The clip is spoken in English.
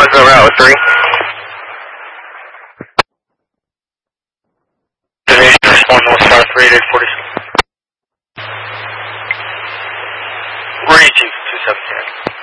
One's over out with 3. Division, respond North Star 3 to 46. Ready, Chief, 2710.